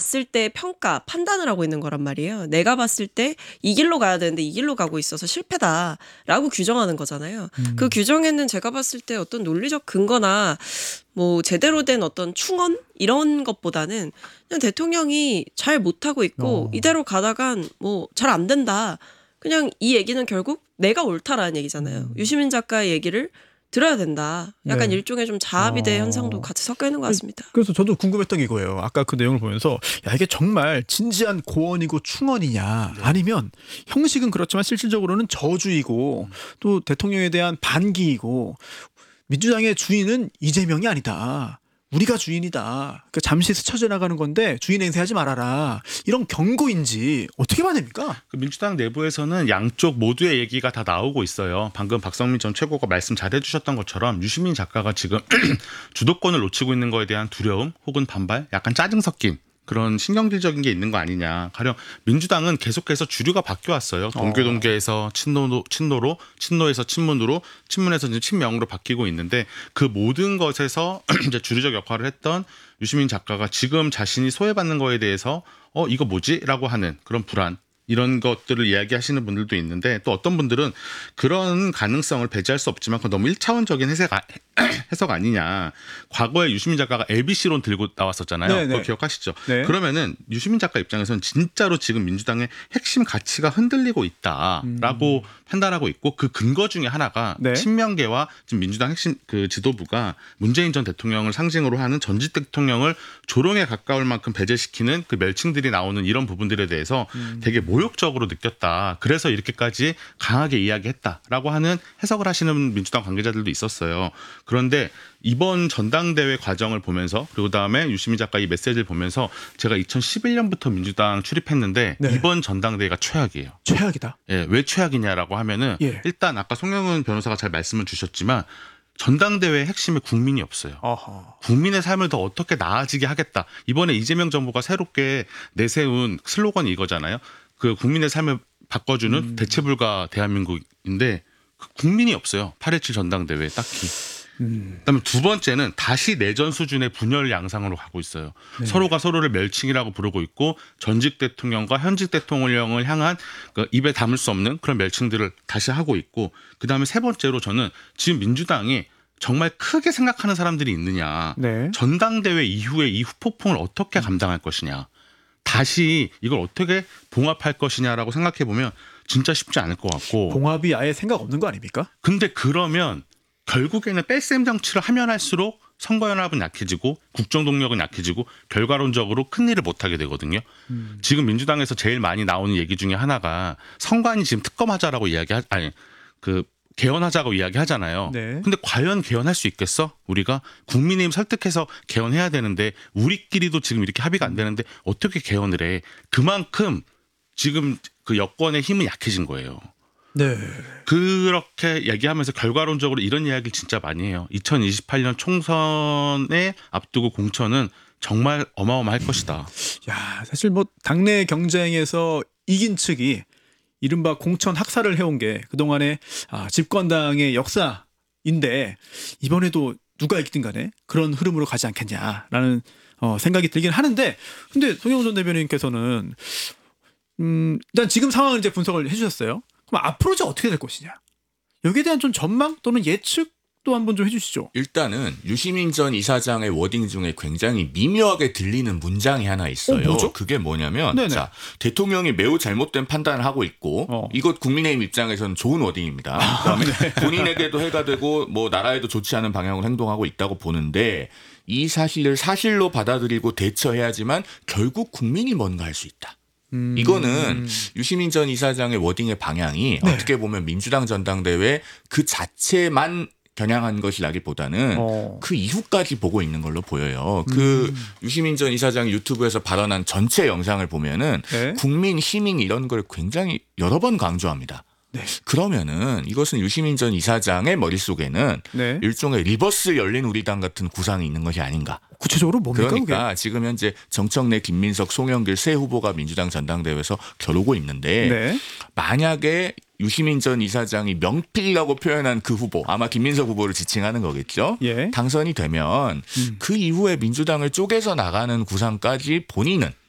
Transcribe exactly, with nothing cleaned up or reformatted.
봤을 때 평가, 판단을 하고 있는 거란 말이에요. 내가 봤을 때 이 길로 가야 되는데 이 길로 가고 있어서 실패다라고 규정하는 거잖아요. 음. 그 규정에는 제가 봤을 때 어떤 논리적 근거나 뭐 제대로 된 어떤 충언 이런 것보다는 그냥 대통령이 잘 못하고 있고 어. 이대로 가다간 뭐 잘 안 된다. 그냥 이 얘기는 결국 내가 옳다라는 얘기잖아요. 음. 유시민 작가의 얘기를 들어야 된다. 약간 네. 일종의 좀 자아비대 어. 현상도 같이 섞여 있는 것 같습니다. 그래서 저도 궁금했던 게 이거예요. 아까 그 내용을 보면서 야 이게 정말 진지한 고언이고 충언이냐 네. 아니면 형식은 그렇지만 실질적으로는 저주이고 음. 또 대통령에 대한 반기이고 민주당의 주인은 이재명이 아니다. 우리가 주인이다. 그러니까 잠시 스쳐 지나가는 건데 주인 행세하지 말아라. 이런 경고인지 어떻게 봐야 됩니까? 그 민주당 내부에서는 양쪽 모두의 얘기가 다 나오고 있어요. 방금 박성민 전 최고가 말씀 잘해주셨던 것처럼 유시민 작가가 지금 주도권을 놓치고 있는 거에 대한 두려움 혹은 반발, 약간 짜증 섞인 그런 신경질적인 게 있는 거 아니냐. 가령 민주당은 계속해서 주류가 바뀌어왔어요. 동계동계에서 친노로, 친노로, 친노에서 친문으로, 친문에서 이제 친명으로 바뀌고 있는데 그 모든 것에서 이제 주류적 역할을 했던 유시민 작가가 지금 자신이 소외받는 거에 대해서 어 이거 뭐지?라고 하는 그런 불안. 이런 것들을 이야기하시는 분들도 있는데 또 어떤 분들은 그런 가능성을 배제할 수 없지만 그건 너무 일차원적인 해석, 해석 아니냐. 과거에 유시민 작가가 엘비씨론 들고 나왔었잖아요. 네네. 그거 기억하시죠? 네. 그러면은 유시민 작가 입장에서는 진짜로 지금 민주당의 핵심 가치가 흔들리고 있다라고 음. 판단하고 있고 그 근거 중에 하나가 네. 친명계와 지금 민주당 핵심 그 지도부가 문재인 전 대통령을 상징으로 하는 전직 대통령을 조롱에 가까울 만큼 배제시키는 그 멸칭들이 나오는 이런 부분들에 대해서 음. 되게 모욕적으로 느꼈다. 그래서 이렇게까지 강하게 이야기했다라고 하는 해석을 하시는 민주당 관계자들도 있었어요. 그런데 이번 전당대회 과정을 보면서 그리고 그다음에 유시민 작가 이 메시지를 보면서 제가 이천십일 년부터 민주당 출입했는데 네. 이번 전당대회가 최악이에요. 최악이다. 예, 왜 최악이냐라고 하면은 예. 일단 아까 송영은 변호사가 잘 말씀을 주셨지만 전당대회 핵심에 국민이 없어요. 어허. 국민의 삶을 더 어떻게 나아지게 하겠다. 이번에 이재명 정부가 새롭게 내세운 슬로건이 이거잖아요. 그 국민의 삶을 바꿔주는 음. 대체불가 대한민국인데 그 국민이 없어요. 팔 이칠 전당대회에 딱히. 음. 그다음에 두 번째는 다시 내전 수준의 분열 양상으로 가고 있어요. 네. 서로가 서로를 멸칭이라고 부르고 있고 전직 대통령과 현직 대통령을 향한 그 입에 담을 수 없는 그런 멸칭들을 다시 하고 있고 그다음에 세 번째로 저는 지금 민주당이 정말 크게 생각하는 사람들이 있느냐. 네. 전당대회 이후에 이 후폭풍을 어떻게 감당할 것이냐. 다시 이걸 어떻게 봉합할 것이냐라고 생각해 보면 진짜 쉽지 않을 것 같고. 봉합이 아예 생각 없는 거 아닙니까? 근데 그러면 결국에는 뺄셈 정치를 하면 할수록 선거연합은 약해지고 국정동력은 약해지고 결과론적으로 큰 일을 못하게 되거든요. 음. 지금 민주당에서 제일 많이 나오는 얘기 중에 하나가 선관위 지금 특검하자라고 이야기하 아니 그 개헌하자고 이야기하잖아요. 네. 근데 과연 개헌할 수 있겠어? 우리가 국민의힘 설득해서 개헌해야 되는데 우리끼리도 지금 이렇게 합의가 안 되는데 어떻게 개헌을 해? 그만큼 지금 그 여권의 힘은 약해진 거예요. 네. 그렇게 얘기하면서 결과론적으로 이런 이야기를 진짜 많이 해요. 이천이십팔 년 총선에 앞두고 공천은 정말 어마어마할 것이다. 야, 사실 뭐 당내 경쟁에서 이긴 측이 이른바 공천 학살을 해온 게 그동안의 아, 집권당의 역사인데 이번에도 누가 이기든 간에 그런 흐름으로 가지 않겠냐라는 어, 생각이 들긴 하는데 근데 송영훈 전 대변인께서는 음, 일단 지금 상황을 이제 분석을 해주셨어요. 그럼 앞으로 이제 어떻게 될 것이냐? 여기에 대한 좀 전망 또는 예측도 한번 좀 해주시죠. 일단은 유시민 전 이사장의 워딩 중에 굉장히 미묘하게 들리는 문장이 하나 있어요. 어, 뭐죠? 그게 뭐냐면 네네. 자, 대통령이 매우 잘못된 판단을 하고 있고 어. 이것 국민의힘 입장에서는 좋은 워딩입니다. 그다음에 네. 본인에게도 해가 되고 뭐 나라에도 좋지 않은 방향으로 행동하고 있다고 보는데 이 사실을 사실로 받아들이고 대처해야지만 결국 국민이 뭔가 할 수 있다. 음. 이거는 유시민 전 이사장의 워딩의 방향이 네. 어떻게 보면 민주당 전당대회 그 자체만 겨냥한 것이라기보다는 어. 그 이후까지 보고 있는 걸로 보여요. 그 음. 유시민 전 이사장이 유튜브에서 발언한 전체 영상을 보면은 네. 국민, 시민 이런 걸 굉장히 여러 번 강조합니다. 네. 그러면은 이것은 유시민 전 이사장의 머릿속에는 네. 일종의 리버스 열린 우리당 같은 구상이 있는 것이 아닌가. 구체적으로 뭡니까? 그러니까 그게? 지금 현재 정청래, 김민석, 송영길 세 후보가 민주당 전당대회에서 겨루고 있는데 네. 만약에 유시민 전 이사장이 명필이라고 표현한 그 후보 아마 김민석 후보를 지칭하는 거겠죠. 예. 당선이 되면 음. 그 이후에 민주당을 쪼개서 나가는 구상까지 본인은